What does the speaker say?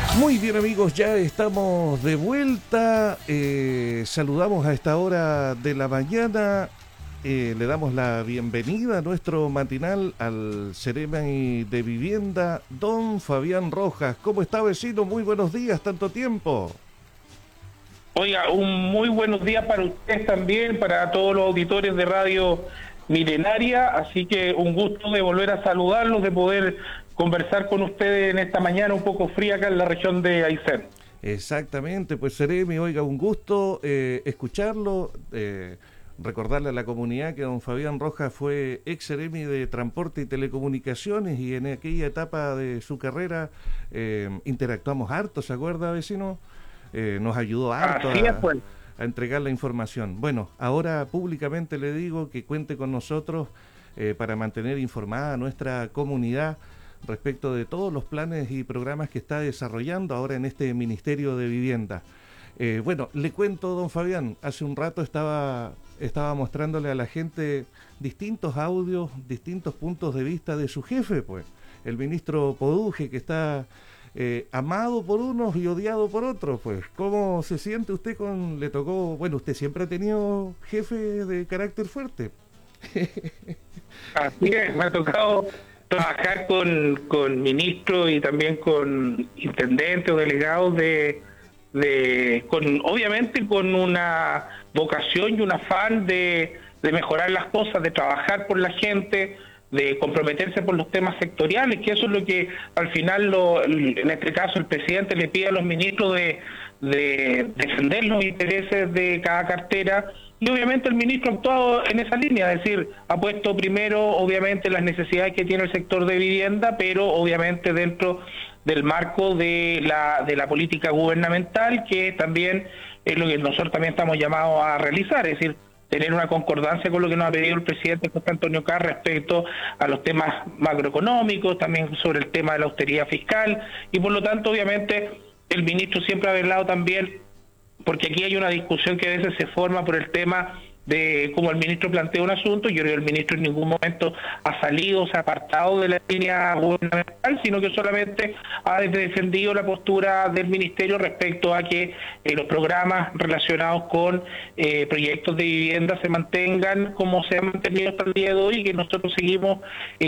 Muy bien amigos, ya estamos de vuelta. Saludamos a esta hora de la mañana. Le damos la bienvenida a nuestro matinal al Ceremi de Vivienda, don Fabián Rojas. ¿Cómo está, vecino? Muy buenos días, tanto tiempo. Oiga, un muy buenos días para ustedes también, para todos los auditores de Radio Milenaria, así que un gusto de volver a saludarlos, de poder conversar con ustedes en esta mañana un poco fría acá en la región de Aysén. Exactamente, pues Ceremi, oiga, un gusto escucharlo. Recordarle a la comunidad que don Fabián Rojas fue ex Ceremi de Transporte y Telecomunicaciones y en aquella etapa de su carrera interactuamos harto, ¿se acuerda, vecino? Nos ayudó harto Así es, pues. a entregar la información. Bueno, ahora públicamente le digo que cuente con nosotros para mantener informada a nuestra comunidad respecto de todos los planes y programas que está desarrollando ahora en este Ministerio de Vivienda. Bueno, le cuento, don Fabián, hace un rato estaba mostrándole a la gente distintos audios, distintos puntos de vista de su jefe, pues, el ministro Poduje, que está amado por unos y odiado por otros, pues. ¿Cómo se siente usted le tocó, bueno, usted siempre ha tenido jefe de carácter fuerte? Así es, me ha tocado trabajar con ministros y también con intendentes o delegados obviamente con una vocación y un afán de mejorar las cosas, de trabajar por la gente, de comprometerse por los temas sectoriales, que eso es lo que al final, en este caso, el presidente le pide a los ministros de defender los intereses de cada cartera. Y obviamente el ministro ha actuado en esa línea, es decir, ha puesto primero obviamente las necesidades que tiene el sector de vivienda, pero obviamente dentro del marco de la política gubernamental, que también es lo que nosotros también estamos llamados a realizar, es decir, tener una concordancia con lo que nos ha pedido el presidente José Antonio Kast respecto a los temas macroeconómicos, también sobre el tema de la austeridad fiscal, y por lo tanto obviamente el ministro siempre ha velado también, porque aquí hay una discusión que a veces se forma por el tema de cómo el ministro plantea un asunto. Yo creo que el ministro en ningún momento ha salido, se ha apartado de la línea gubernamental, sino que solamente ha defendido la postura del ministerio respecto a que los programas relacionados con proyectos de vivienda se mantengan como se han mantenido hasta el día de hoy, y que nosotros seguimos